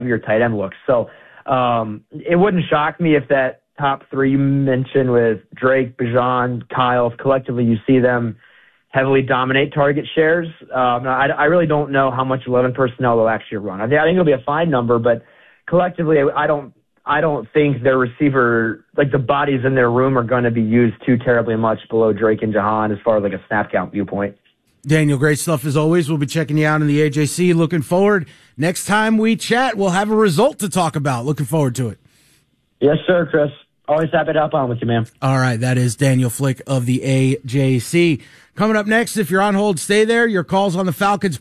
your tight end looks. So it wouldn't shock me if that top three you mentioned with Drake, Bijan, Kyle, if collectively you see them heavily dominate target shares. I really don't know how much 11 personnel they'll actually run. I think it'll be a fine number, but collectively, I don't think their receiver, like the bodies in their room, are going to be used too terribly much below Drake and Jahan as far as like a snap count viewpoint. Daniel, great stuff as always. We'll be checking you out in the AJC. Looking forward. Next time we chat, we'll have a result to talk about. Looking forward to it. Yes, sir, Chris. Always happy to hop on with you, man. All right, that is Daniel Flick of the AJC. Coming up next, if you're on hold, stay there. Your calls on the Falcons